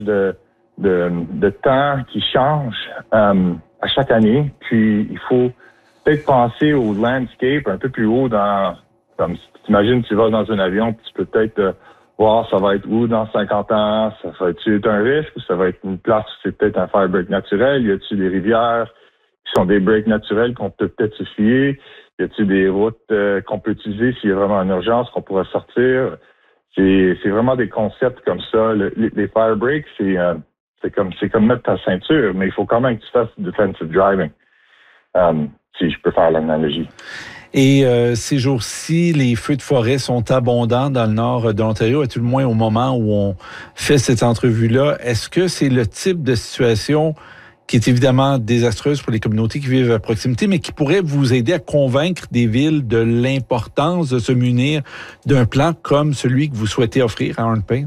de temps qui change à chaque année. Puis il faut peut-être penser au landscape un peu plus haut comme si tu imagines, tu vas dans un avion, tu peux peut-être voir ça va être où dans 50 ans, ça va être un risque ou ça va être une place où c'est peut-être un fire break naturel, y a-t-il des rivières qui sont des breaks naturels qu'on peut peut-être se fier, y a-t-il des routes qu'on peut utiliser s'il y a vraiment une urgence qu'on pourrait sortir. C'est vraiment des concepts comme ça. Les fire breaks, c'est comme mettre ta ceinture, mais il faut quand même que tu fasses du defensive driving, si je peux faire l'analogie. Et ces jours-ci, les feux de forêt sont abondants dans le nord de l'Ontario, à tout le moins au moment où on fait cette entrevue-là. Est-ce que c'est le type de situation qui est évidemment désastreuse pour les communautés qui vivent à proximité, mais qui pourrait vous aider à convaincre des villes de l'importance de se munir d'un plan comme celui que vous souhaitez offrir à Hornpain?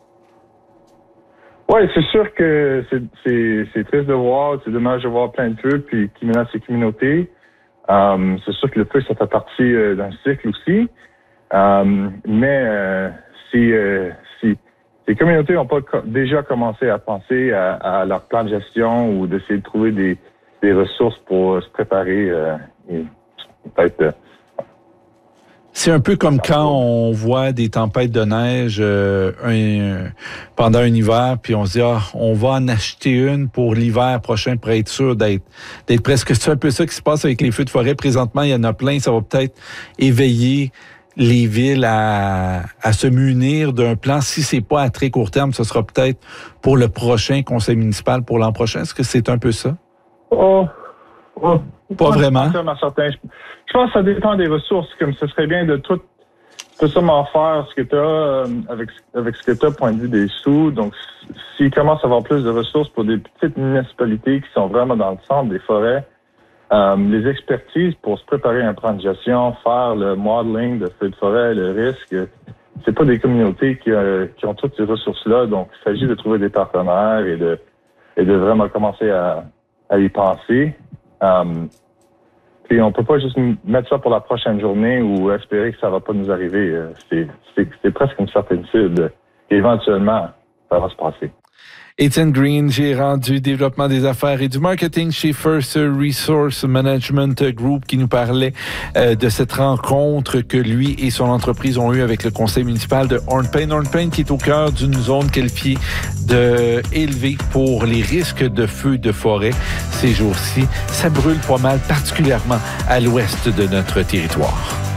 Oui, c'est sûr que c'est triste de voir, c'est dommage de voir plein de feux puis qui menacent les communautés. C'est sûr que le feu, ça fait partie d'un cycle aussi. Mais si les communautés n'ont pas déjà commencé à penser à leur plan de gestion ou d'essayer de trouver des ressources pour se préparer, peut-être... C'est un peu comme quand on voit des tempêtes de neige pendant un hiver, puis on se dit on va en acheter une pour l'hiver prochain pour être sûr d'être presque. C'est un peu ça qui se passe avec les feux de forêt. Présentement, il y en a plein. Ça va peut-être éveiller les villes à se munir d'un plan. Si c'est pas à très court terme, ce sera peut-être pour le prochain conseil municipal pour l'an prochain. Est-ce que c'est un peu ça? Pas vraiment. Je pense que ça dépend des ressources. Comme ce serait bien de tout simplement faire ce que tu as avec ce que tu as, point de vue des sous. Donc, s'il commence à avoir plus de ressources pour des petites municipalités qui sont vraiment dans le centre des forêts, les expertises pour se préparer à un plan de gestion, faire le modeling de feux de forêt, le risque, c'est pas des communautés qui ont toutes ces ressources-là. Donc, il s'agit de trouver des partenaires et de vraiment commencer à y penser. Puis on peut pas juste mettre ça pour la prochaine journée ou espérer que ça va pas nous arriver. C'est presque une certitude qu'éventuellement, ça va se passer. Étienne Green, gérant du développement des affaires et du marketing chez First Resource Management Group, qui nous parlait de cette rencontre que lui et son entreprise ont eue avec le conseil municipal de Hornpain. Hornpain qui est au cœur d'une zone qualifiée élevée pour les risques de feux de forêt. Ces jours-ci, ça brûle pas mal, particulièrement à l'ouest de notre territoire.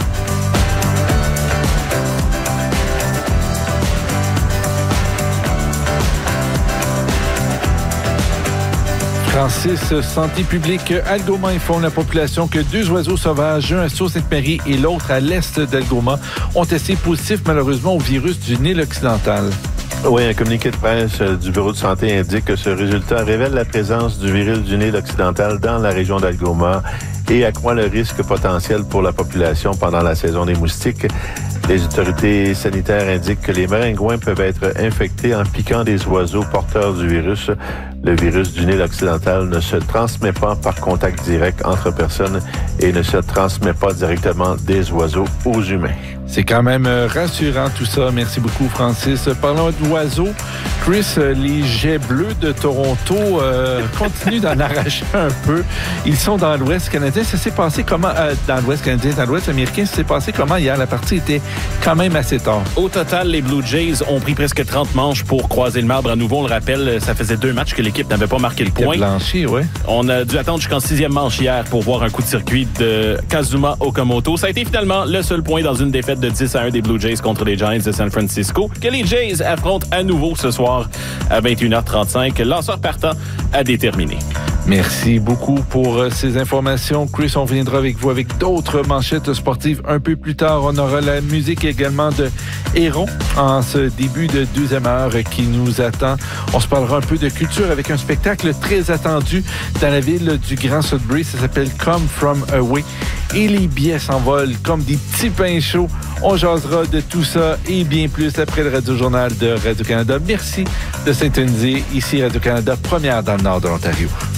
Francis, Santé publique, Algoma informe la population que 2 oiseaux sauvages, un à Sault-Sainte-Marie et l'autre à l'est d'Algoma, ont testé positif malheureusement au virus du Nil occidental. Oui, un communiqué de presse du Bureau de santé indique que ce résultat révèle la présence du virus du Nil occidental dans la région d'Algoma et accroît le risque potentiel pour la population pendant la saison des moustiques. Les autorités sanitaires indiquent que les maringouins peuvent être infectés en piquant des oiseaux porteurs du virus. Le virus du Nil occidental ne se transmet pas par contact direct entre personnes et ne se transmet pas directement des oiseaux aux humains. C'est quand même rassurant tout ça. Merci beaucoup, Francis. Parlons d'oiseaux. Chris, les Jets bleus de Toronto continuent d'en arracher un peu. Ils sont dans l'Ouest canadien. Ça s'est passé comment? Dans l'Ouest canadien, dans l'Ouest américain, ça s'est passé comment hier? La partie était quand même assez tard. Au total, les Blue Jays ont pris presque 30 manches pour croiser le marbre à nouveau. On le rappelle, ça faisait 2 matchs que l'équipe n'avait pas marqué le point. Blanchi, ouais. On a dû attendre jusqu'en 6e manche hier pour voir un coup de circuit de Kazuma Okamoto. Ça a été finalement le seul point dans une défaite de 10-1 des Blue Jays contre les Giants de San Francisco, que les Jays affrontent à nouveau ce soir à 21h35. Lanceur partant à déterminer. Merci beaucoup pour ces informations. Chris, on reviendra avec vous avec d'autres manchettes sportives un peu plus tard. On aura la musique également de Héron en ce début de 2e heure qui nous attend. On se parlera un peu de culture avec un spectacle très attendu dans la ville du Grand Sudbury. Ça s'appelle Come From Away. Et les billets s'envolent comme des petits pains chauds. On jasera de tout ça et bien plus après le Radio-Journal de Radio-Canada. Merci de s'intoniser. Ici Radio-Canada, première dans le nord de l'Ontario.